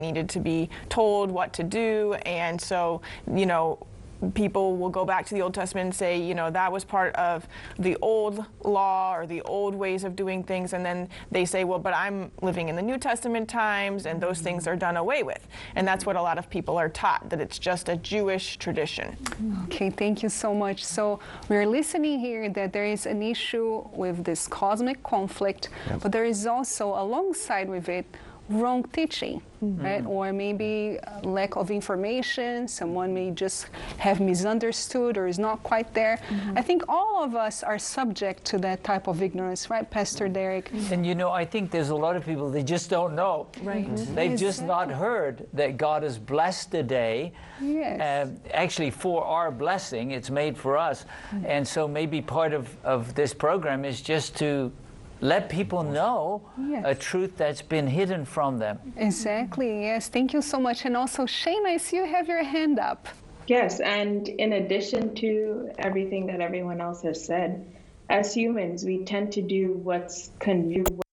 needed to be told what to do. And so, you know, people will go back to the Old Testament and say, you know, that was part of the old law or the old ways of doing things. And then they say, well, but I'm living in the New Testament times and those things are done away with. And that's what a lot of people are taught, that it's just a Jewish tradition. Okay, thank you so much. So we're listening here that there is an issue with this cosmic conflict, but there is also alongside with it wrong teaching, right? Or maybe lack of information. Someone may just have misunderstood or is not quite there. I think all of us are subject to that type of ignorance, right, Pastor Derek? And you know, I think there's a lot of people, they just don't know. Right. They've just not heard that God has blessed the day. Yes. Actually, for our blessing, it's made for us. And so maybe part of this program is just to let people know a truth that's been hidden from them. Exactly, yes. Thank you so much. And also, Shane, I see you have your hand up. Yes, and in addition to everything that everyone else has said, as humans, we tend to do what's comfortable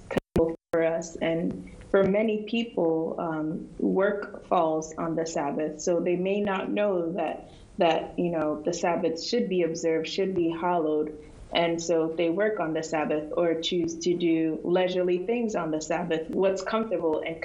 for us. And for many people, work falls on the Sabbath. So they may not know that you know, the Sabbath should be observed, should be hallowed. And so if they work on the Sabbath or choose to do leisurely things on the Sabbath, what's comfortable and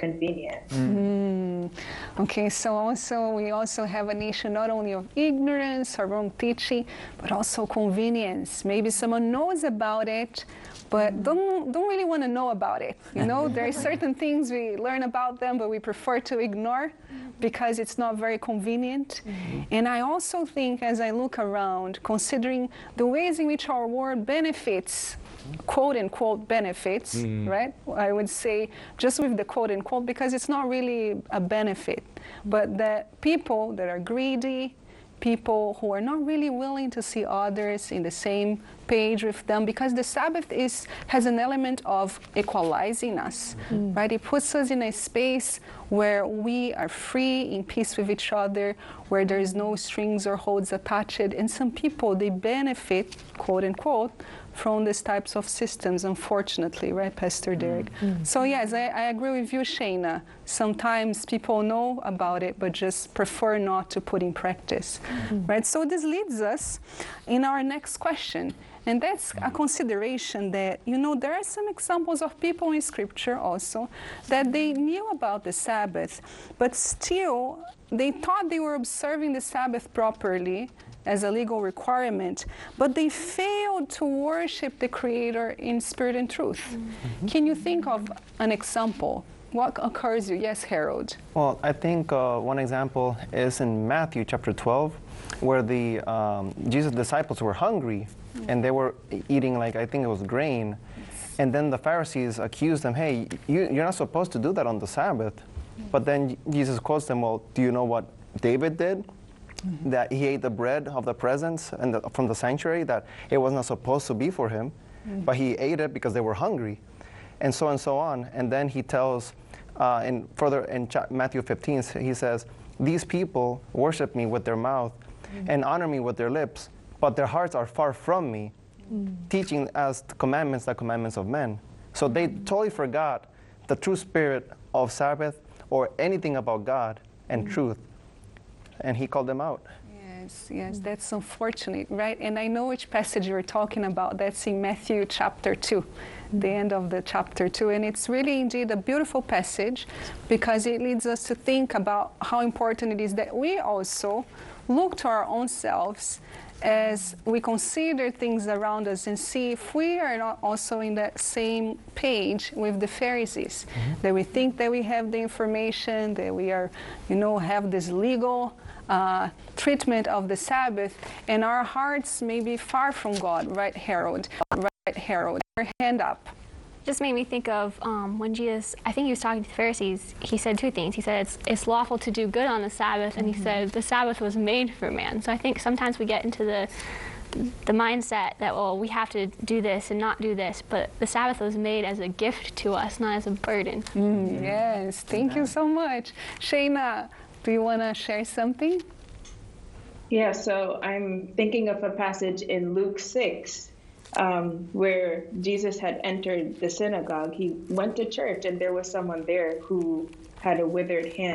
convenient. Okay, so we also have an issue not only of ignorance or wrong teaching, but also convenience. Maybe someone knows about it, but don't really want to know about it. You know, there are certain things we learn about them, but we prefer to ignore because it's not very convenient. And I also think, as I look around, considering the ways in which our world benefits, quote unquote benefits, right? I would say just with the quote unquote, because it's not really a benefit, but that people that are greedy, people who are not really willing to see others in the same page with them, because the Sabbath has an element of equalizing us, right? It puts us in a space where we are free, in peace with each other, where there is no strings or holds attached. And some people, they benefit, quote unquote, from these types of systems, unfortunately, right, Pastor Derek? So yes, I agree with you, Shayna. Sometimes people know about it, but just prefer not to put in practice, right? So this leads us in our next question. And that's a consideration that, you know, there are some examples of people in Scripture also that they knew about the Sabbath, but still they thought they were observing the Sabbath properly as a legal requirement, but they failed to worship the Creator in spirit and truth. Can you think of an example? What occurs to you? Yes, Harold. Well, I think one example is in Matthew chapter 12, where the Jesus' disciples were hungry, and they were eating, like, I think it was grain. And then the Pharisees accused them, hey, you're not supposed to do that on the Sabbath. But then Jesus quotes them, well, do you know what David did? That he ate the bread of the presence and from the sanctuary, that it was not supposed to be for him, but he ate it because they were hungry, and so on. And then he tells, in Matthew 15, he says, these people worship me with their mouth and honor me with their lips, but their hearts are far from me, teaching as the commandments of men. So they totally forgot the true spirit of Sabbath or anything about God and truth. And he called them out. Yes, that's unfortunate, right? And I know which passage you're talking about. That's in Matthew chapter 2, the end of the chapter 2. And it's really indeed a beautiful passage because it leads us to think about how important it is that we also look to our own selves as we consider things around us and see if we are not also in that same page with the Pharisees, that we think that we have the information, that we are, have this legal treatment of the Sabbath, and our hearts may be far from God, right, Harold? Right, Harold. Your hand up. Just made me think of when Jesus, I think he was talking to the Pharisees, he said two things. He said it's lawful to do good on the Sabbath, and he said the Sabbath was made for man. So I think sometimes we get into the mindset that, well, we have to do this and not do this, but the Sabbath was made as a gift to us, not as a burden. Yes, thank you so much. Shayna, do you want to share something? Yeah, so I'm thinking of a passage in Luke 6, where Jesus had entered the synagogue. He went to church, and there was someone there who had a withered hand.